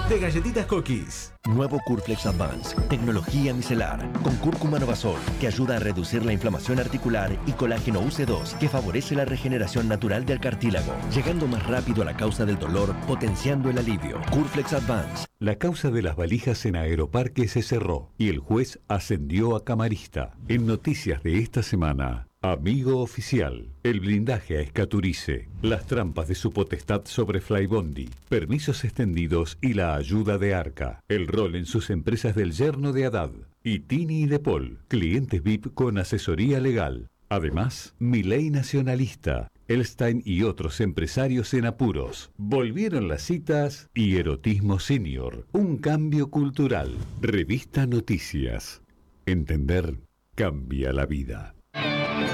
de galletitas Cookies. Nuevo Curflex Advance, tecnología micelar, con cúrcuma Novasol, que ayuda a reducir la inflamación articular, y colágeno UC2, que favorece la regeneración natural del cartílago, llegando más rápido a la causa del dolor, potenciando el alivio. Curflex Advance. La causa de las valijas en Aeroparque se cerró y el juez ascendió a camarista. En noticias de esta semana, Amigo Oficial, el blindaje a Escaturice, las trampas de su potestad sobre Flybondi, permisos extendidos y la ayuda de Arca, el rol en sus empresas del yerno de Haddad, y Tini y De Paul, clientes VIP con asesoría legal. Además, Milei Nacionalista, Elstein y otros empresarios en apuros. Volvieron las citas y Erotismo Senior, un cambio cultural. Revista Noticias. Entender cambia la vida.